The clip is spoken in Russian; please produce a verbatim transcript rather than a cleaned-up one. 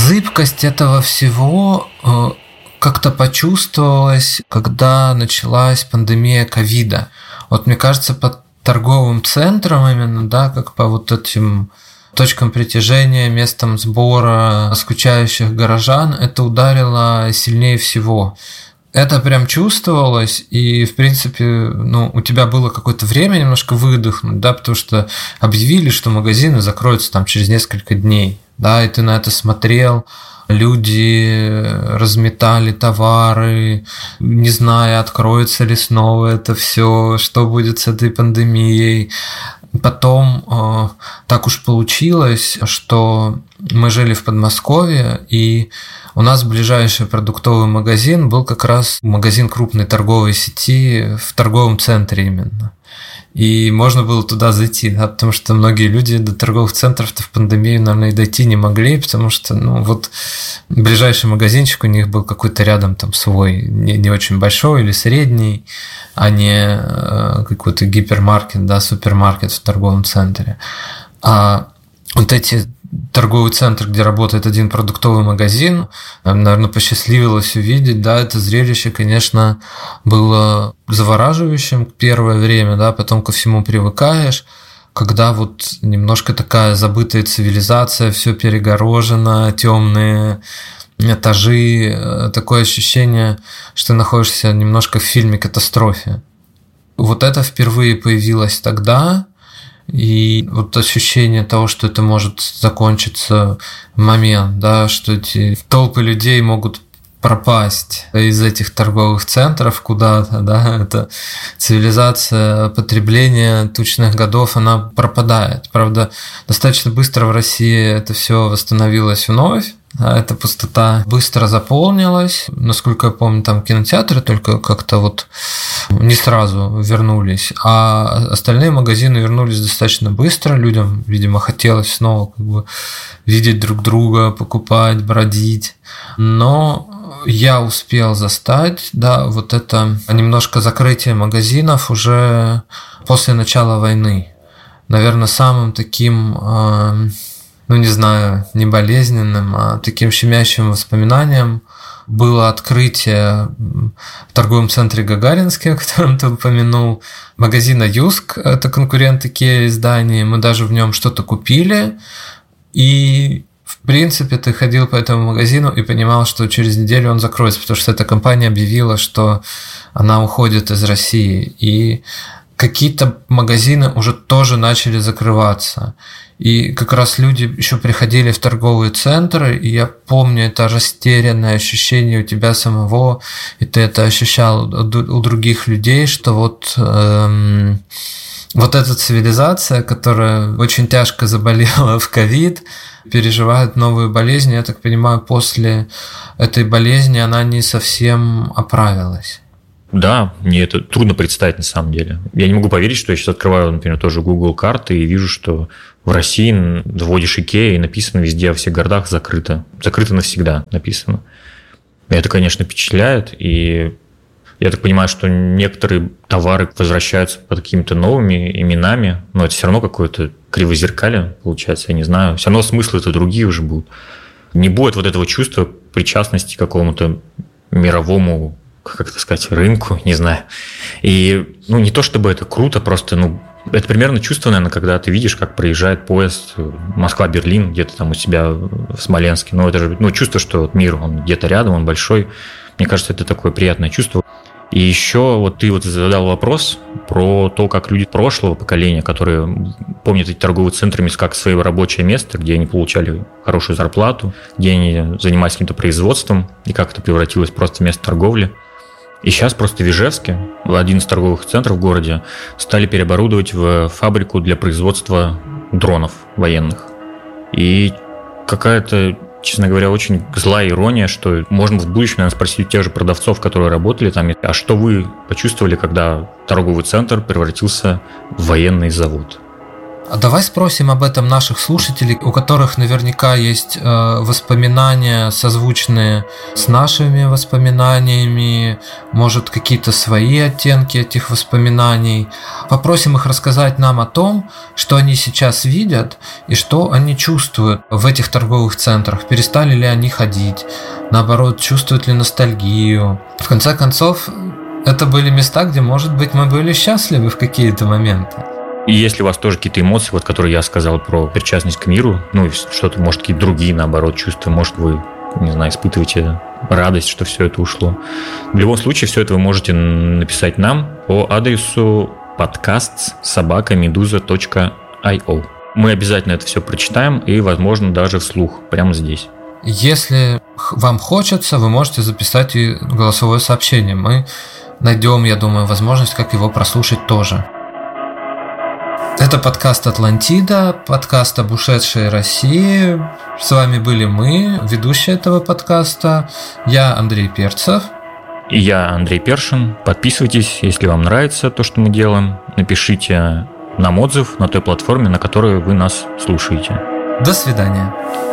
Зыбкость этого всего как-то почувствовалась, когда началась пандемия ковида. Вот мне кажется, по торговым центрам именно, да, как по вот этим точкам притяжения, местам сбора скучающих горожан, это ударило сильнее всего. Это прям чувствовалось, и, в принципе, ну, у тебя было какое-то время немножко выдохнуть, да, потому что объявили, что магазины закроются там через несколько дней, да, и ты на это смотрел, люди разметали товары, не зная, откроется ли снова это все, что будет с этой пандемией. Потом э, так уж получилось, что мы жили в Подмосковье, и у нас ближайший продуктовый магазин был как раз магазин крупной торговой сети в торговом центре именно. И можно было туда зайти, да, потому что многие люди до торговых центров-то в пандемию, наверное, и дойти не могли, потому что, ну, вот ближайший магазинчик у них был какой-то рядом там свой, не, не очень большой или средний, а не э, какой-то гипермаркет, да, супермаркет в торговом центре. А вот эти торговый центр, где работает один продуктовый магазин, наверное, посчастливилось увидеть, да, это зрелище, конечно, было завораживающим первое время, да, потом ко всему привыкаешь, когда вот немножко такая забытая цивилизация, все перегорожено, темные этажи, такое ощущение, что ты находишься немножко в фильме «Катастрофе». Вот это впервые появилось тогда. И вот ощущение того, что это может закончиться в момент, да, что эти толпы людей могут пропасть из этих торговых центров куда-то, да, это цивилизация потребления тучных годов, она пропадает. Правда, достаточно быстро в России это все восстановилось вновь. Да, эта пустота быстро заполнилась. Насколько я помню, там кинотеатры только как-то вот не сразу вернулись, а остальные магазины вернулись достаточно быстро. Людям, видимо, хотелось снова как бы видеть друг друга, покупать, бродить. Но я успел застать, да, вот это немножко закрытие магазинов уже после начала войны. Наверное, самым таким... Э- ну, не знаю, не болезненным, а таким щемящим воспоминанием было открытие в торговом центре Гагаринский, о котором ты упомянул, магазина «Юск», это конкурент Икеа издания, мы даже в нем что-то купили, и в принципе ты ходил по этому магазину и понимал, что через неделю он закроется, потому что эта компания объявила, что она уходит из России, и какие-то магазины уже тоже начали закрываться. И как раз люди еще приходили в торговые центры, и я помню это растерянное ощущение у тебя самого, и ты это ощущал у других людей, что вот, эм, вот эта цивилизация, которая очень тяжко заболела в ковид, переживает новую болезнь, я так понимаю, после этой болезни она не совсем оправилась. Да, мне это трудно представить на самом деле. Я не могу поверить, что я сейчас открываю, например, тоже Google карты и вижу, что в России вводишь Икеа и написано везде, во всех городах закрыто. Закрыто навсегда написано. И это, конечно, впечатляет. И я так понимаю, что некоторые товары возвращаются под какими-то новыми именами, но это все равно какое-то кривозеркалье получается, я не знаю. Все равно смыслы-то другие уже будут. Не будет вот этого чувства причастности к какому-то мировому, как это сказать, рынку, не знаю. И, ну, не то чтобы это круто, просто, ну, это примерно чувство, наверное, когда ты видишь, как проезжает поезд Москва-Берлин где-то там у себя в Смоленске. Ну, это же, ну, чувство, что вот мир, он где-то рядом, он большой. Мне кажется, это такое приятное чувство. И еще вот ты вот задал вопрос про то, как люди прошлого поколения, которые помнят эти торговые центры как свое рабочее место, где они получали хорошую зарплату, где они занимались каким-то производством, и как это превратилось просто в место торговли. И сейчас просто в Ижевске, один из торговых центров в городе, стали переоборудовать в фабрику для производства дронов военных. И какая-то, честно говоря, очень злая ирония, что можно в будущем, наверное, спросить тех же продавцов, которые работали там, а что вы почувствовали, когда торговый центр превратился в военный завод? А давай спросим об этом наших слушателей, у которых наверняка есть э, воспоминания, созвучные с нашими воспоминаниями, может, какие-то свои оттенки этих воспоминаний. Попросим их рассказать нам о том, что они сейчас видят и что они чувствуют в этих торговых центрах. Перестали ли они ходить? Наоборот, чувствуют ли ностальгию? В конце концов, это были места, где, может быть, мы были счастливы в какие-то моменты. И если у вас тоже какие-то эмоции, вот, которые я сказал про причастность к миру, ну, что-то, может, какие-то другие, наоборот, чувства, может, вы, не знаю, испытываете радость, что все это ушло. В любом случае, все это вы можете написать нам по адресу подкаст собака медуза точка ай о. Мы обязательно это все прочитаем и, возможно, даже вслух, прямо здесь. Если вам хочется, вы можете записать и голосовое сообщение. Мы найдем, я думаю, возможность, как его прослушать тоже. Это подкаст «Атлантида», подкаст об ушедшей России. С вами были мы, ведущие этого подкаста. Я Андрей Перцев. И я Андрей Першин. Подписывайтесь, если вам нравится то, что мы делаем. Напишите нам отзыв на той платформе, на которой вы нас слушаете. До свидания.